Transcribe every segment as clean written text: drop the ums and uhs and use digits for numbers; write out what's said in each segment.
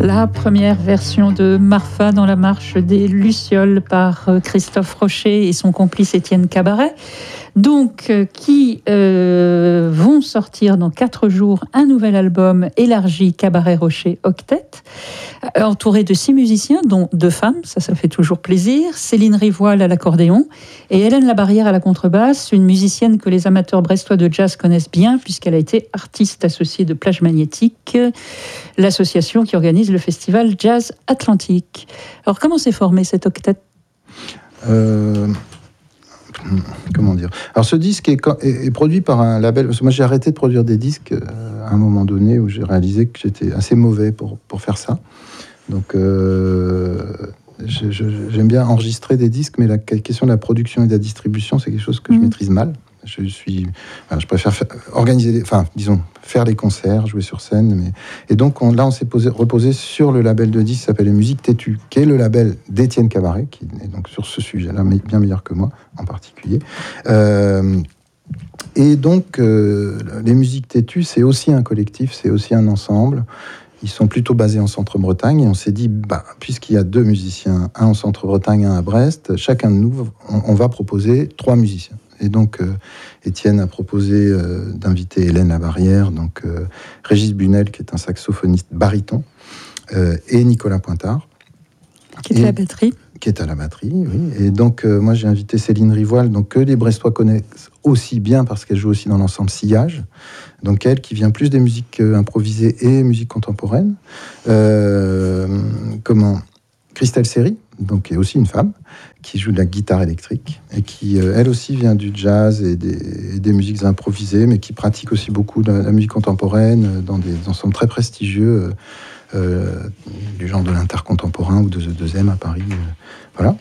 la première version de Marfa dans la marche des Lucioles par Christophe Rocher et son complice Étienne Cabaret. Donc, qui vont sortir dans 4 jours un nouvel album élargi Cabaret Rocher Octet, entouré de 6 musiciens, dont 2 femmes, ça fait toujours plaisir, Céline Rivoal à l'accordéon et Hélène Labarrière à la contrebasse, une musicienne que les amateurs brestois de jazz connaissent bien puisqu'elle a été artiste associée de Plage Magnétique, l'association qui organise le festival Jazz Atlantique. Alors, comment s'est formé cet octet ? Comment dire ? Alors ce disque est produit par un label. Parce que moi j'ai arrêté de produire des disques à un moment donné où j'ai réalisé que j'étais assez mauvais pour faire ça. Donc j'aime bien enregistrer des disques, mais la question de la production et de la distribution, c'est quelque chose que je maîtrise mal. Je préfère faire les concerts, jouer sur scène. Et donc là, on s'est reposé sur le label de disques qui s'appelle Musique Têtue, qui est le label d'Étienne Cabaret, qui est donc sur ce sujet-là bien meilleur que moi en particulier. Et donc, les Musiques Têtues, c'est aussi un collectif, c'est aussi un ensemble. Ils sont plutôt basés en Centre-Bretagne et on s'est dit, puisqu'il y a 2 musiciens, un en Centre-Bretagne, un à Brest, chacun de nous, on va proposer 3 musiciens. Et donc, Étienne a proposé d'inviter Hélène Labarrière, donc Régis Bunel, qui est un saxophoniste baryton, et Nicolas Pointard. Qui est à la batterie. Qui est à la batterie, oui. Et donc, moi, j'ai invité Céline Rivoal, donc, que les Brestois connaissent aussi bien, parce qu'elle joue aussi dans l'ensemble Sillage. Donc, elle, qui vient plus des musiques improvisées et musique contemporaine. Christelle Seri, donc, qui est aussi une femme, qui joue de la guitare électrique et qui, elle aussi, vient du jazz et des musiques improvisées, mais qui pratique aussi beaucoup la musique contemporaine dans des ensembles très prestigieux, du genre de l'intercontemporain ou de The Deuxième à Paris. Voilà.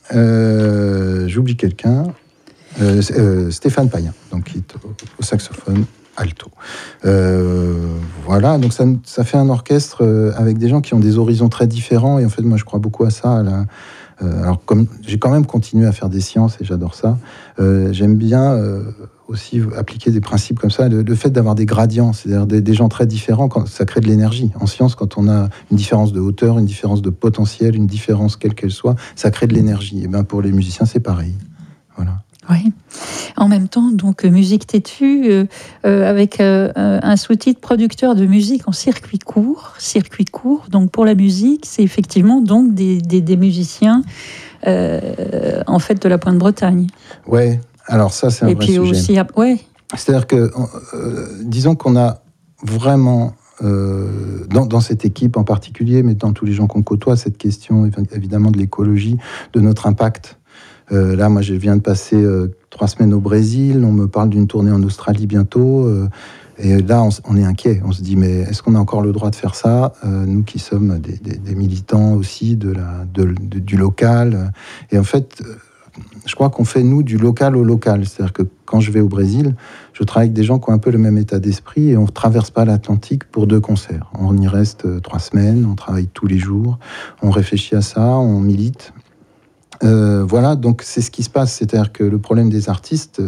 J'oublie quelqu'un. Stéphane Payen, donc, qui est au saxophone alto. Voilà, donc ça fait un orchestre avec des gens qui ont des horizons très différents. Et en fait, moi, je crois beaucoup à ça. Alors, comme j'ai quand même continué à faire des sciences et j'adore ça, j'aime bien aussi appliquer des principes comme ça. Le fait d'avoir des gradients, c'est-à-dire des gens très différents, ça crée de l'énergie. En science, quand on a une différence de hauteur, une différence de potentiel, une différence quelle qu'elle soit, ça crée de l'énergie. Et bien, pour les musiciens, c'est pareil. Voilà. Oui. En même temps, donc, Musique Têtue, avec un sous-titre producteur de musique en circuit court. Donc, pour la musique, c'est effectivement donc des musiciens, en fait, de la Pointe-Bretagne. Ouais. Alors ça, c'est un vrai sujet. Et puis aussi, ouais. C'est-à-dire que, disons qu'on a vraiment, dans cette équipe en particulier, mais dans tous les gens qu'on côtoie, cette question évidemment de l'écologie, de notre impact. Là, moi, je viens de passer 3 semaines au Brésil. On me parle d'une tournée en Australie bientôt. Et là, on est inquiet. On se dit, mais est-ce qu'on a encore le droit de faire ça ? Nous qui sommes des militants aussi du local. Et en fait, je crois qu'on fait, nous, du local au local. C'est-à-dire que quand je vais au Brésil, je travaille avec des gens qui ont un peu le même état d'esprit et on ne traverse pas l'Atlantique pour 2 concerts. On y reste 3 semaines, on travaille tous les jours, on réfléchit à ça, on milite. Voilà, donc c'est ce qui se passe. C'est-à-dire que le problème des artistes,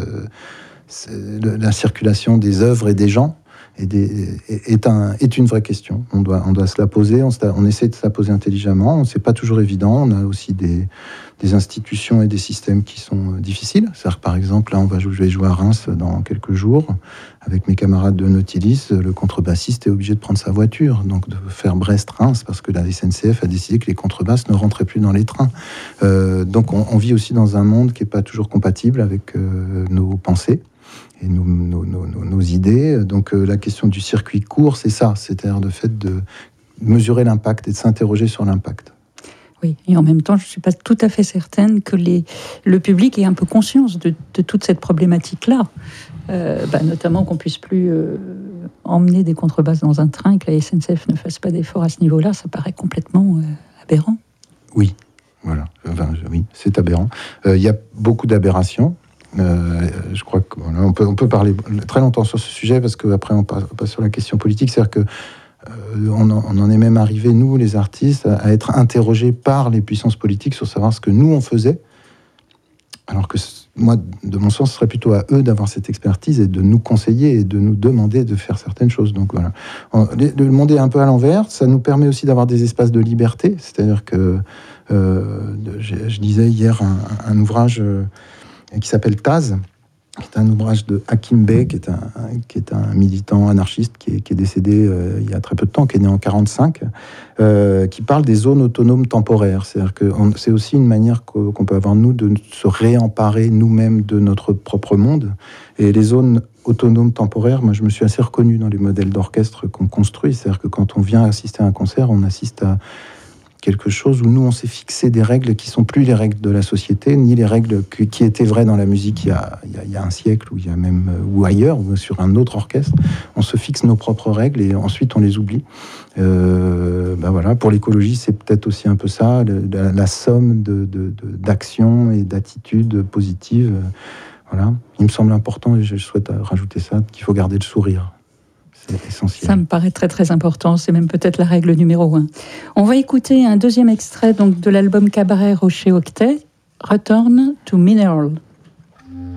la circulation des œuvres et des gens est une vraie question. On doit se la poser, on essaie de se la poser intelligemment. C'est pas toujours évident. On a aussi des institutions et des systèmes qui sont difficiles. C'est-à-dire, par exemple, là, je vais jouer à Reims dans quelques jours avec mes camarades de Nautilis. Le contrebassiste est obligé de prendre sa voiture, donc de faire Brest-Reims, parce que la SNCF a décidé que les contrebasses ne rentraient plus dans les trains. Donc, on vit aussi dans un monde qui n'est pas toujours compatible avec nos pensées et nos idées. Donc, la question du circuit court, c'est ça. C'est-à-dire le fait de mesurer l'impact et de s'interroger sur l'impact. Oui, et en même temps, je ne suis pas tout à fait certaine que le public ait un peu conscience de toute cette problématique-là. Notamment qu'on ne puisse plus emmener des contrebasses dans un train et que la SNCF ne fasse pas d'efforts à ce niveau-là, ça paraît complètement aberrant. Oui, voilà. Oui, c'est aberrant. Il y a beaucoup d'aberrations. Je crois qu'on peut parler très longtemps sur ce sujet parce qu'après on passe sur la question politique. C'est-à-dire que on en est même arrivé, nous, les artistes, à être interrogés par les puissances politiques sur savoir ce que nous, on faisait Alors que moi, de mon sens, ce serait plutôt à eux d'avoir cette expertise et de nous conseiller et de nous demander de faire certaines choses. Donc voilà. Le monde est un peu à l'envers. Ça nous permet aussi d'avoir des espaces de liberté. C'est-à-dire que je lisais hier un ouvrage qui s'appelle Taz, qui est un ouvrage de Hakim Bey, qui est un militant anarchiste qui est décédé il y a très peu de temps, qui est né en 1945, qui parle des zones autonomes temporaires. C'est-à-dire que c'est aussi une manière qu'on peut avoir, nous, de se réemparer nous-mêmes de notre propre monde. Et les zones autonomes temporaires, moi, je me suis assez reconnu dans les modèles d'orchestre qu'on construit. C'est-à-dire que quand on vient assister à un concert, on assiste à quelque chose où nous, on s'est fixé des règles qui sont plus les règles de la société, ni les règles qui étaient vraies dans la musique il y a un siècle, ou ailleurs, ou sur un autre orchestre. On se fixe nos propres règles et ensuite on les oublie. Voilà. Pour l'écologie, c'est peut-être aussi un peu ça, la somme d'actions et d'attitudes positives. Voilà. Il me semble important, et je souhaite rajouter ça, qu'il faut garder le sourire. C'est essentiel. Ça me paraît très très important, c'est même peut-être la règle numéro 1. On va écouter un deuxième extrait donc, de l'album Cabaret Rocher Octet, Return to Mineral.